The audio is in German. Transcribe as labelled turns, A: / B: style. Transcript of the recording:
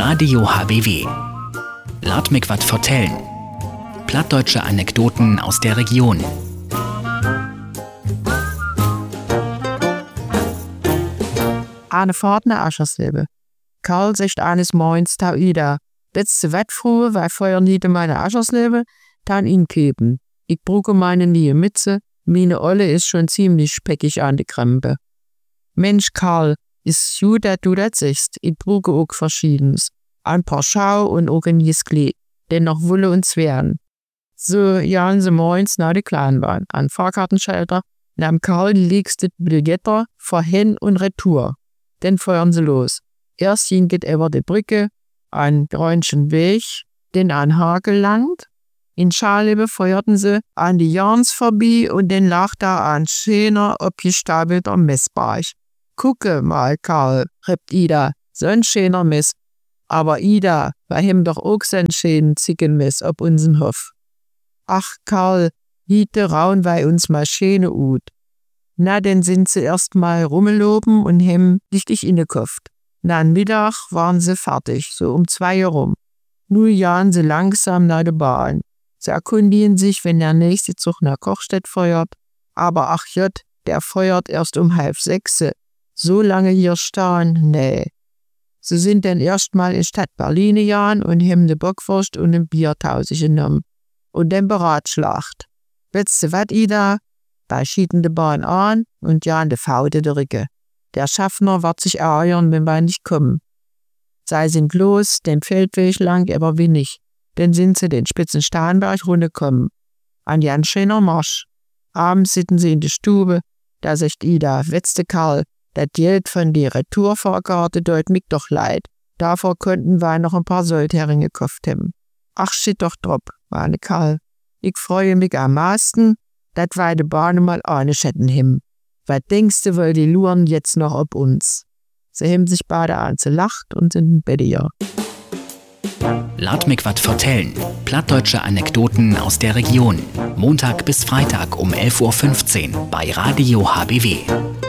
A: Radio HBW. Lad mich wat vertellen. Plattdeutsche Anekdoten aus der Region.
B: Eine Fahrt nach Aschersleben. Karl sagt eines Morgens zu Ida: Letzte Wettfrohe, weil Feuer niede meine Aschersleben, dann ihn käben. Ich brauche meine neue Mütze, meine Olle ist schon ziemlich speckig an die Krempe. Mensch, Karl, ist gut, dass du das sagst. Ich brauche auch Verschiedenes. Ein paar Schau und auch ein neues Kleid, denn noch Wolle und Zwirn. So jagen sie morgens nach der Kleinbahn. An Fahrkartenschalter nahm Karl die nächsten Billetter für Hin- und Retour. Dann feuern sie los. Erst geht über die Brücke, einen grünchen Weg, den an Hakel langt. In Scharlebe feuerten sie an die Jans vorbei und dann lag da ein schöner, abgestapelter Messberg. Gucke mal, Karl, rief Ida, so ein schöner Mess. Aber Ida, wir haben doch auch so einen schönen Zickenmess ob unseren Hof. Ach, Karl, hiete rauen wir uns mal schöne ut. Na, dann sind sie erst mal rumgeloben und haben richtig innekauft. Na, am Mittag waren sie fertig, so um 2 Uhr rum. Nun jagen sie langsam nach der Bahn. Sie erkundigen sich, wenn der nächste Zug nach Kochstedt feuert. Aber ach Jott, der feuert erst um 5:30. So lange hier stehen? Nee. Sie sind dann erstmal in Stadt Berlin gegangen und haben eine Bockwurst und ein Bier tausend genommen. Und dann beratschlagt. Weißt du was, Ida? Da schieden die Bahn an und jagen die Faute der Ricke. Der Schaffner wird sich ärgern, wenn wir nicht kommen. Sie sind los, den Feldweg lang, aber wenig. Dann sind sie den spitzen Starnberg runtergekommen. Ein ganz schöner Marsch. Abends sitzen sie in der Stube. Da sagt Ida: Wetzte Karl, das Geld von der Retourfahrkarte deut mich doch leid. Davor könnten wir noch ein paar Soldheringe gekauft haben. Ach, shit doch drop, meine Karl. Ich freue mich am meisten, dass wir die Bahn mal ohne Schetten haben. Was denkst du, weil die luren jetzt noch ob uns? Sie haben sich beide an gelacht und sind im Bett ja.
A: Lad mich wat vertellen. Plattdeutsche Anekdoten aus der Region. Montag bis Freitag um 11:15 Uhr bei Radio HBW.